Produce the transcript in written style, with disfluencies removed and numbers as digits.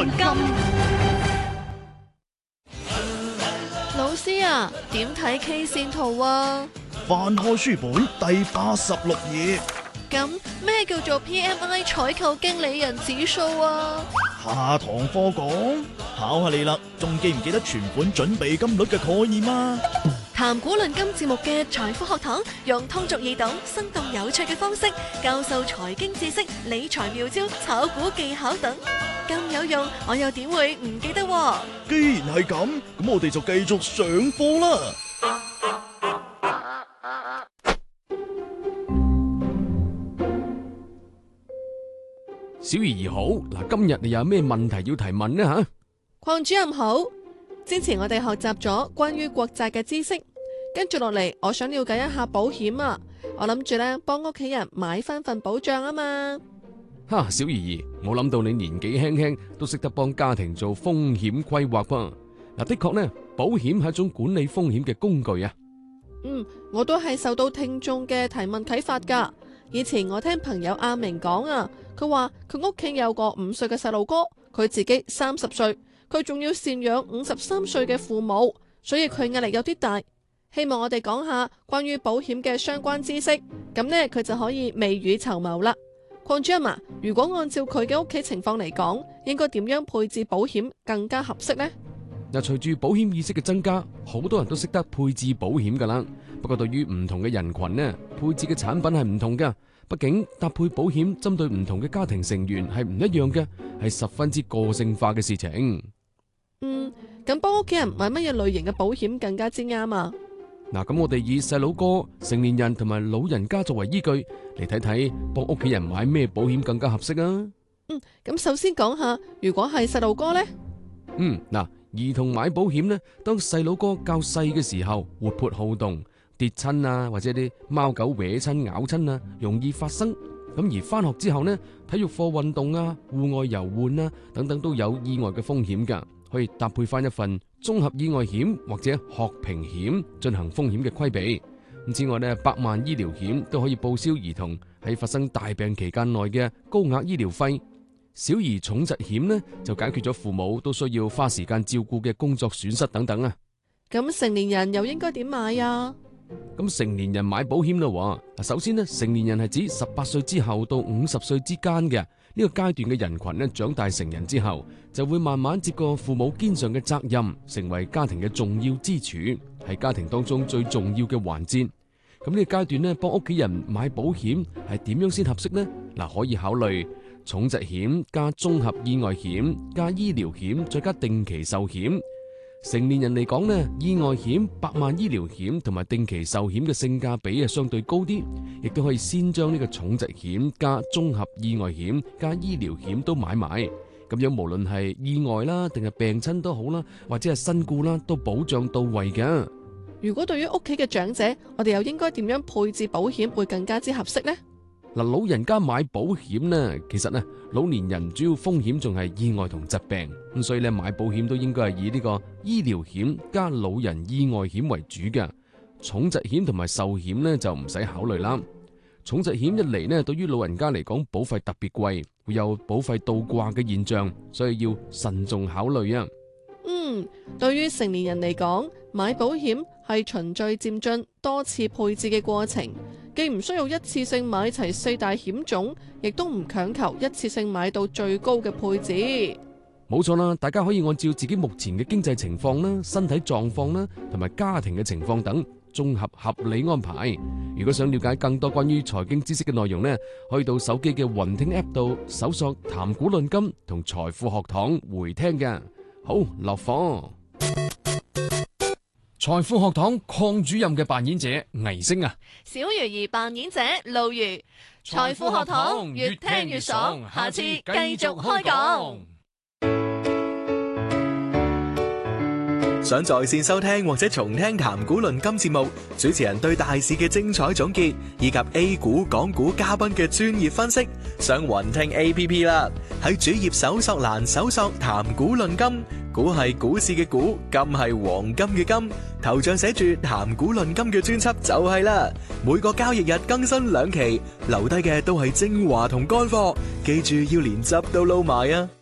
論金。 老師啊，點睇 K 線圖啊？ 翻開書本第86頁。 咁咩叫做 PMI 採購經理人指數啊？ 下堂課講，考下你啦，仲記唔記得存款準備金率嘅概念啊？ 談股論金節目嘅財富學堂，用通俗易懂、生動有趣嘅方式教授財經知識、理財妙招、炒股技巧等，咁有用，我又點會唔記得喎？ 既然係咁，咁我哋就繼續上課啦。 小怡兒好，嗱，今日你有咩問題要提問呢吓？ 鄺主任好，之前我哋學習咗關於國債嘅知識，跟住落嚟，我想了解一下保險啊。我諗住咧幫屋企人買翻份保障啊嘛。 哈，小怡兒，冇諗到你年紀輕輕都識得幫家庭做風險規劃噃。嗱，的確呢，保險係一種管理風險嘅工具啊。 我都係受到聽眾嘅提問啟發噶。以前我聽朋友阿明講啊，佢話佢屋企有個5歲嘅細路哥，佢自己30歲，佢仲要贍養53歲嘅父母，所以佢壓力有啲大。希望我哋講下關於保險嘅相關知識，咁呢，佢就可以未雨綢繆啦。鄺主任啊，如果按照佢嘅屋企情況嚟講，應該點樣配置保險更加合適呢？ 嗱，隨住保險意識嘅增加，好多人都識得配置保險噶啦。不過對於唔同嘅人群呢，配置嘅產品係唔同噶。畢竟搭配保險針對唔同嘅家庭成員係唔一樣嘅，係十分之個性化嘅事情。 咁幫屋企人買乜嘢類型嘅保險更加之啱啊？ 嗱，咁我哋以細佬哥、成年人同埋老人家作為依據嚟睇睇，幫屋企人買咩保險更加合適啊？ 咁首先講下，如果係細路哥呢？ 嗱，兒童買保險呢，當細佬哥較細嘅時候，活潑好動，跌親啊，或者啲貓狗搲親咬親啊，容易發生。咁而翻學之後呢，體育課運動啊、戶外遊玩啊等等都有意外嘅風險噶，可以搭配翻一份綜合意外險或者學平險進行風險嘅規避。咁之外呢，100萬醫療險都可以報銷兒童喺發生大病期間內嘅高額醫療費。小兒重疾險呢，就解決咗父母都需要花時間照顧嘅工作損失等等啊。 咁成年人又應該點買啊？ 咁成年人買保險啦，首先呢，成年人係指18歲之後到50歲之間嘅呢個階段嘅人群呢，長大成人之後就會慢慢接過父母肩上嘅責任，成為家庭嘅重要支柱，係家庭當中最重要嘅環節。咁呢個階段呢，幫屋企人買保險係點樣先合適呢？嗱，可以考慮重疾險加綜合意外險加醫療險再加定期壽險。成年人嚟講呢，意外險、100萬醫療險同埋定期壽險嘅性價比係相對高啲，亦都可以先將呢個重疾險加綜合意外險加醫療險都買埋，咁樣無論係意外啦，定係病親都好啦，或者係身故啦，都保障到位㗎。 如果對於屋企嘅長者，我哋又應該點樣配置保險會更加之合適呢？ 嗱，老人家買保險呢，其實呢，老年人主要風險仲係意外同疾病，咁所以咧買保險都應該係以呢個醫療險加老人意外險為主嘅。重疾險同埋壽險呢就唔使考慮啦。重疾險一嚟呢，對於老人家嚟講保費特別貴，會有保費倒掛嘅現象，所以要慎重考慮啊。 對於成年人嚟講，買保險係循序漸進、多次配置嘅過程，既唔需要一次性買齊4大險種，亦都唔強求一次性買到最高嘅配置。 冇錯啦，大家可以按照自己目前嘅經濟情況啦、身體狀況啦，同埋家庭嘅情況等，綜合合理安排。如果想了解更多關於財經知識嘅內容呢，可以到手機嘅雲聽 App 度搜索談股論金同財富學堂回聽嘅。好，落課。財富學堂鄺主任嘅扮演者倪星啊， 小魚兒扮演者路如。財富學堂越聽越爽，下次繼續開講。 想在線收聽或者重聽談股論金節目，主持人對大市嘅精彩總結，以及 A 股、港股嘉賓嘅專業分析，上雲聽 APP 啦。喺主頁搜索欄搜索談股論金，股係股市嘅股，金係黃金嘅金，頭像寫住談股論金嘅專輯就係啦。每個交易日更新2期，留低嘅都係精華同乾貨，記住要連汁都撈埋啊！